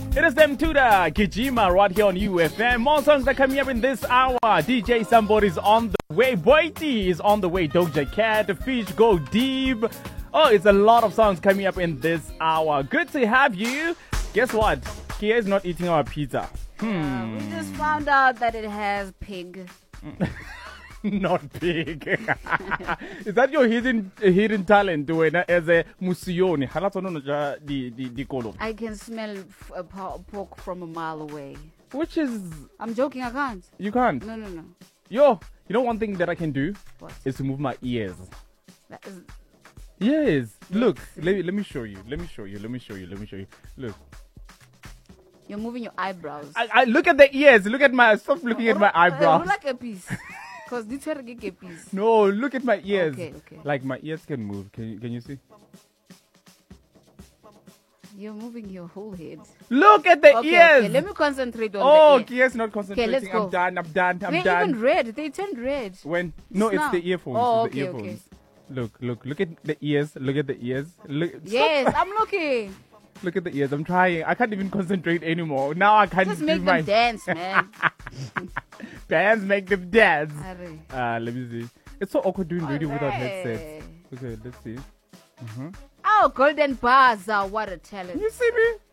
It is them to the Kijima right here on UFM. More songs are coming up in this hour. DJ Somebody's on the way. Boiti is on the way. Doja Cat, Fish Go Deep. Oh, it's a lot of songs coming up in this hour. Good to have you. Guess what? Kia is not eating our pizza. We just found out that it has pig. Not pig. Is that your hidden talent when as a musioni? I can smell pork from a mile away. Which is... I'm joking, I can't. You can't? No. Yo, you know one thing that I can do? What? Is to move my ears. That is... Yes. Look, let me show you. Let me show you. Look. You're moving your eyebrows. I look at the ears. Look at my... Stop looking at my eyebrows. Like a piece. Because this is a piece. No, look at my ears. Okay. Like my ears can move. Can you see? You're moving your whole head. Look at the ears. Okay, let me concentrate on the ear. Kia's not concentrating. Okay, let's go. I'm done. They're even red. They turned red. When? No, it's now. the earphones. Oh, It's the okay. earphones. Look at the ears. Look at the ears. Yes, I'm looking. Look at the ears. I'm trying. I can't even concentrate anymore. Now I can't Just do make them dance, man. Bands make them dance. Arre. Let me see. It's so awkward doing radio without Alright. headsets. Okay, let's see. Oh, golden bars. What a talent. You see me?